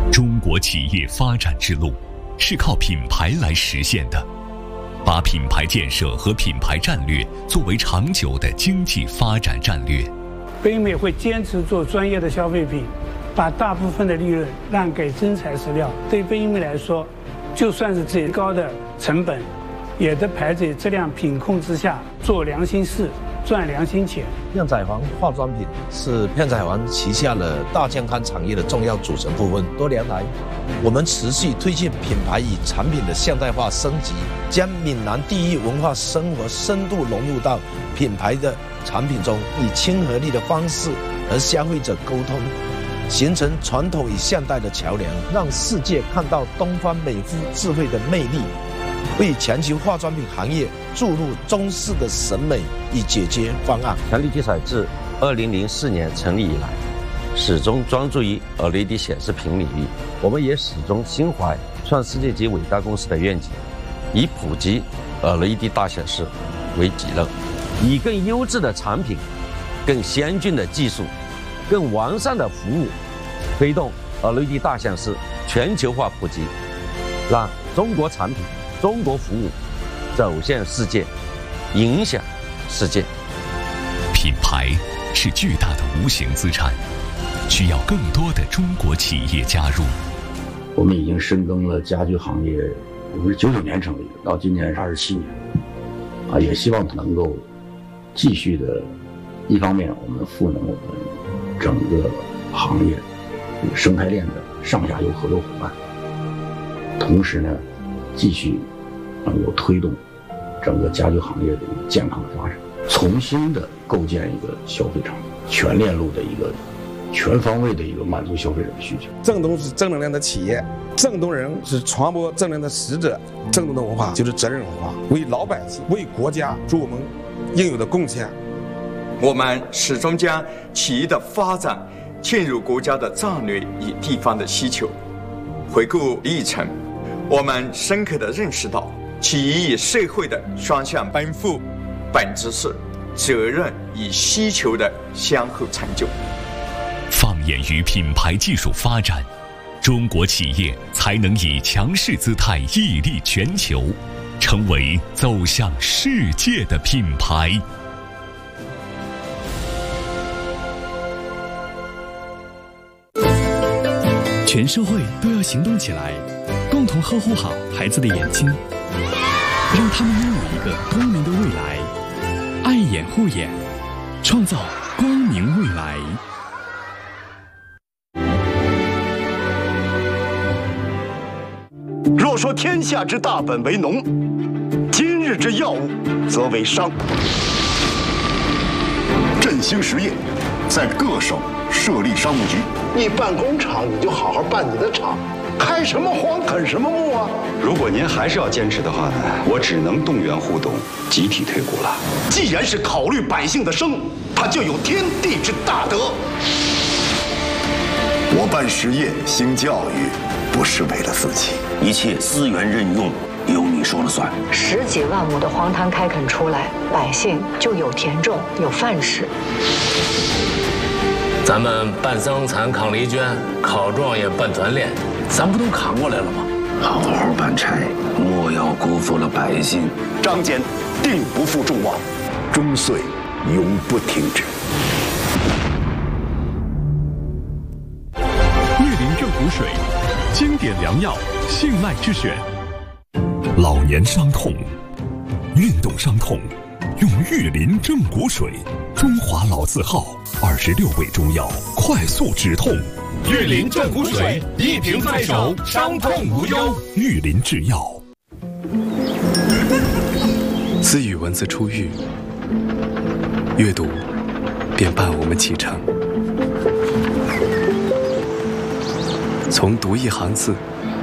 中国企业发展之路是靠品牌来实现的，把品牌建设和品牌战略作为长久的经济发展战略。 北美会坚持做专业的消费品，把大部分的利润让给真材实料。对北美来说，就算是最高的成本，也得排在质量品控之下，做良心事，赚良心钱。 片仔癀化妆品是片仔癀旗下的大健康产业的重要组成部分。多年来，我们持续推进品牌与产品的现代化升级，将闽南地域文化生活深度融入到品牌的产品中，以亲和力的方式和消费者沟通，形成传统与现代的桥梁，让世界看到东方美肤智慧的魅力，为全球化妆品行业注入中式的审美与解决方案。 强力集采自2004年成立以来，始终专注于 LED 显示屏领域。我们也始终心怀创世界级伟大公司的愿景，以普及 LED 大显示为己任，以更优质的产品、更先进的技术、更完善的服务，推动 LED 大显示全球化普及，让中国产品、中国服务走向世界，影响世界。 品牌是巨大的无形资产，需要更多的中国企业加入。 我们已经深耕了家居行业，我们是99年成立的，到今年是27年，也希望能够继续的，一方面我们赋能我们整个行业生态链的上下游合作伙伴，同时呢，继续能够推动整个家居行业的一个健康的发展，重新的构建一个消费场景，全链路的一个全方位的一个满足消费者的需求。 正东是正能量的企业，正东人是传播正能量的使者，正东的文化就是责任文化，为老百姓、为国家做我们应有的贡献。 我们始终将企业的发展嵌入国家的战略与地方的需求。回顾历程，我们深刻地认识到，企业与社会的双向奔赴，本质是责任与需求的相互成就。 放眼于品牌技术发展，中国企业才能以强势姿态屹立全球，成为走向世界的品牌。 全社会都要行动起来，共同呵护好孩子的眼睛，让他们拥有一个光明的未来。爱眼护眼，创造光明未来。 若说天下之大本为农，今日之要务则为商。振兴实业，在各省设立商务局。 你办工厂，你就好好办你的厂，开什么荒啃什么牧啊！ 如果您还是要坚持的话呢，我只能动员互动，集体退股了。 既然是考虑百姓的生，它就有天地之大德。 我办实业兴教育，不是为了自己， 一切资源任用由你说了算。 10几万亩的荒滩开垦出来，百姓就有田种，有饭吃。 咱们办桑蚕、扛犁圈、考状元、办团练，咱不都扛过来了吗？ 好好办差，莫要辜负了百姓。 张坚定不负众望， 终岁永不停止。 玉林正骨水，经典良药，信赖之选。 老年伤痛、运动伤痛，用玉林正骨水，中华老字号，26味中药，快速止痛。 玉林正骨水，一瓶在手，伤痛无忧。 玉林制药。 自与文字出狱，阅读便伴我们启程。从读一行字